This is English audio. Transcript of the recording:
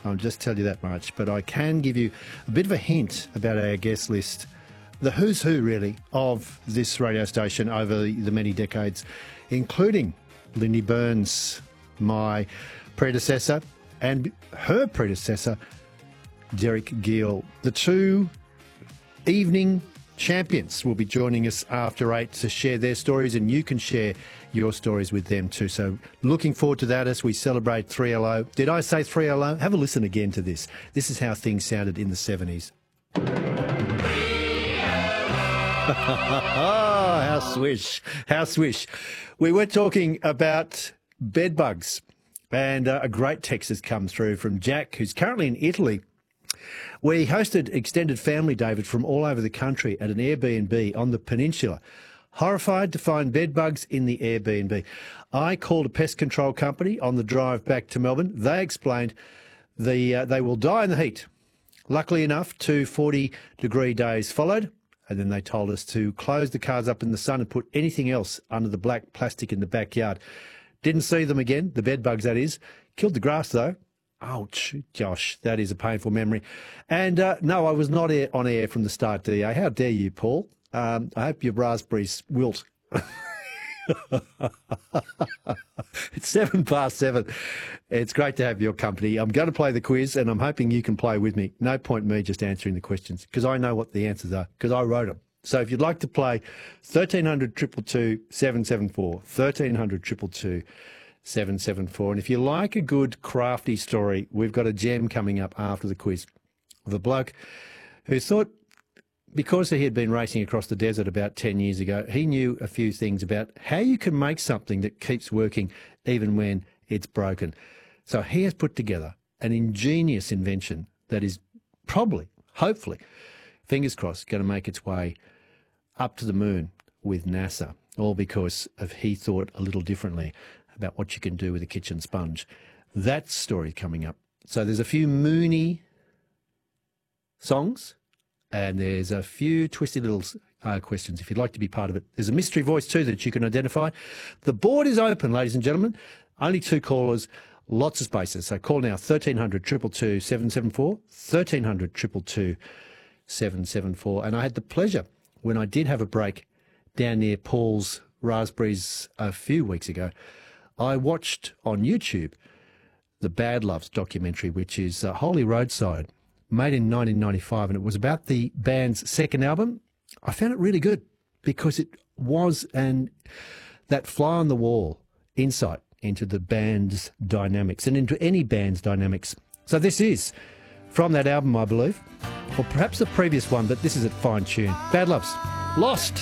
I'll just tell you that much. But I can give you a bit of a hint about our guest list. The who's who, really, of this radio station over the many decades, including Lindy Burns, my predecessor, and her predecessor, Derek Gill. The two evening champions will be joining us after 8 to share their stories, and you can share your stories with them too. So looking forward to that as we celebrate 3LO. Did I say 3LO? Have a listen again to this. This is how things sounded in the 70s. How swish, how swish. We were talking about bed bugs, and a great text has come through from Jack, who's currently in Italy. We hosted extended family, David, from all over the country at an Airbnb on the peninsula. Horrified to find bed bugs in the Airbnb. I called a pest control company on the drive back to Melbourne. They explained they will die in the heat. Luckily enough, 2 40-degree days followed, and then they told us to close the cars up in the sun and put anything else under the black plastic in the backyard. Didn't see them again, the bed bugs, that is. Killed the grass, though. Ouch, Josh, that is a painful memory. And no, I was not on air from the start, DA. How dare you, Paul? I hope your raspberries wilt. It's 7:07. It's great to have your company. I'm going to play the quiz, and I'm hoping you can play with me. No point me just answering the questions, because I know what the answers are, because I wrote them. So if you'd like to play, 1300 222 774, 1300 222 774. And if you like a good crafty story, we've got a gem coming up after the quiz of a bloke who thought, because he had been racing across the desert about 10 years ago, he knew a few things about how you can make something that keeps working even when it's broken. So he has put together an ingenious invention that is probably, hopefully, fingers crossed, going to make its way up to the moon with NASA, all because of he thought a little differently about what you can do with a kitchen sponge. That story coming up. So there's a few moony songs, and there's a few twisty little questions if you'd like to be part of it. There's a mystery voice too that you can identify. The board is open, ladies and gentlemen. Only 2 callers, lots of spaces. So call now, 1300 222 774, 1300 222 774. And I had the pleasure, when I did have a break down near Paul's raspberries a few weeks ago, I watched on YouTube the Bad Loves documentary, which is Holy Roadside, made in 1995, and it was about the band's second album. I found it really good because it was that fly on the wall insight into the band's dynamics and into any band's dynamics. So this is from that album, I believe, or perhaps the previous one, but this is at fine tune. Bad Loves, Lost.